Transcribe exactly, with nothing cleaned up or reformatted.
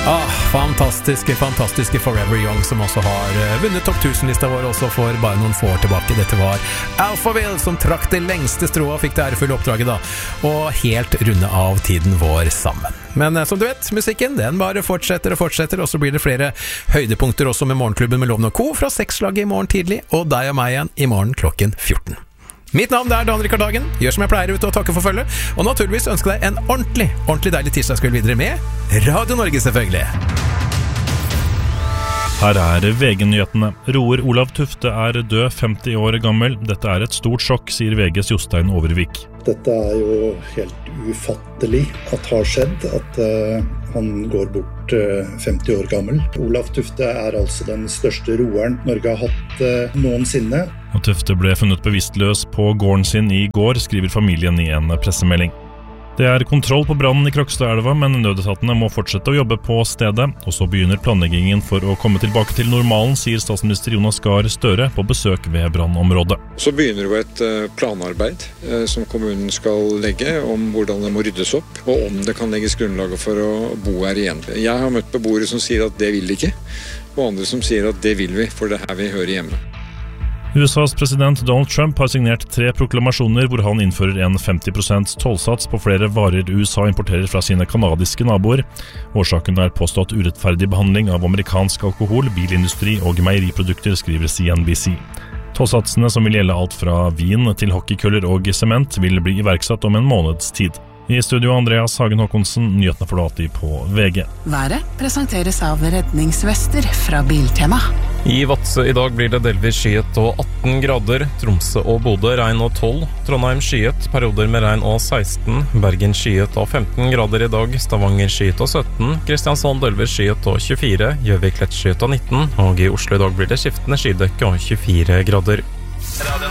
Ah, fantastiske, fantastiske Forever Young, som også har vunnet topp tusen-lista vår også for bare noen få år tilbake. Dette var Alphaville som trakk det lengste strået og fikk det ærefulle oppdraget da, og helt runde av tiden vår sammen. Men som du vet, musikken, den bare fortsetter og fortsetter, og så blir det flere høydepunkter også med Morgenklubben med Loven og Co. fra seks-slaget i morgen tidlig, og deg og meg igjen i morgen klokken fjorten. Mitt navn er Dan Rikard Hagen. Gjør som jeg pleier ute og takke for følge, og naturligvis ønsker deg en ordentlig, ordentlig deilig tirsdagskveld videre med Radio Norge, selvfølgelig. Her er V G-nyhetene. Roer Olav Tufte er død, femti år gammel. Dette er et stort sjokk, sier V G's Jostein Overvik. Dette er jo helt ufattelig at har skjedd, at uh, han går bort uh, femti år gammel. Olav Tufte er altså den største roeren Norge har hatt uh, noensinne. Og Tufte ble funnet bevisstløs på gården sin i går, skriver familien i en pressemelding. Det er kontroll på brannen i Krokstadelva, men nødetatene må fortsette å jobbe på stedet, og så begynner planleggingen for å komme tilbake til normalen, sier statsminister Jonas Gahr Støre på besøk ved brannområdet. Så begynner jo et planarbeid som kommunen skal legge om hvordan det må ryddes opp, og om det kan legges grunnlaget for å bo her igjen. Jeg har møtt beboere som sier at det vil ikke, og andre som sier at det vil vi, for det er her vi hører hjemme. U S A's president Donald Trump har signert tre proklamasjoner hvor han innfører en femti prosent tollsats på flere varer U S A importerer fra sine kanadiske naboer. Årsaken er påstått urettferdig behandling av amerikansk alkohol, bilindustri og meieriprodukter, skriver C N B C. Tollsatsene, som vil gjelde alt fra vin til hockeykøller og sement, vil bli iverksatt om en måneds tid. I studio Andreas Hagen Håkonsen, nyhetene får du alltid på V G. Været presenteres av redningsvester fra Biltema. I Vadsø i dag blir det delvis skyet og atten grader, Tromsø og Bodø regn og tolv, Trondheim skyet, perioder med regn og seksten, Bergen skyet og femten grader i dag, Stavanger skyet og sytten, Kristiansand delvis skyet og tjuefire, Gjøvik lett skyet og nitten, og i Oslo i dag blir det skiftende skydekke og tjuefire grader.